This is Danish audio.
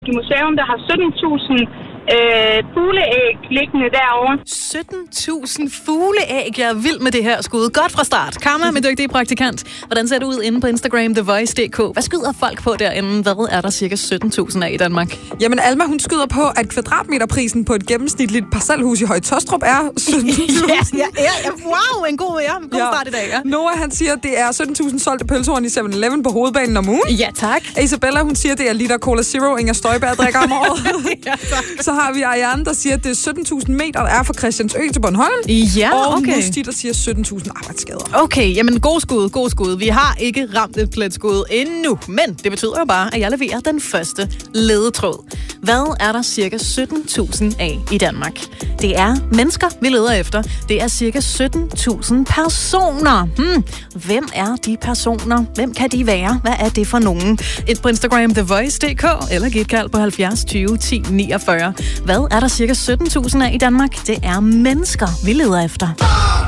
museum, der har 17.000 fugleæg liggende derovre. 17.000 fugleæg. Jeg er vild med det her skud. Godt fra start. Karma, min dygtige praktikant. Hvordan ser det ud inde på Instagram, TheVoice.dk? Hvad skyder folk på derinde? Hvad er der cirka 17.000 af i Danmark? Jamen, Alma, hun skyder på, at kvadratmeterprisen på et gennemsnitligt parcelhus i Høje Taastrup er 17.000. Ja. Wow, en god start i dag, ja. Noah, han siger, at det er 17.000 solgte pølsehorn i 7-Eleven på Hovedbanen om ugen. Ja, tak. Isabella, hun siger, at det er liter Cola Zero, Inger Støjberg drikker om året. Ja, tak. Så har vi Ariane, der siger, at det er 17.000 meter, der er fra Christiansø til Bornholm. Ja, og okay. Musti, der siger 17.000 arbejdsskader. Okay, jamen god skud. Vi har ikke ramt et pletskud endnu, men det betyder jo bare, at jeg leverer den første ledetråd. Hvad er der cirka 17.000 af i Danmark? Det er mennesker, vi leder efter. Det er cirka 17.000 personer. Hvem er de personer? Hvem kan de være? Hvad er det for nogen? Et på Instagram, TheVoice.dk, eller giv et kald på 70 20 10 49. Hvad er der cirka 17.000 af i Danmark? Det er mennesker, vi leder efter.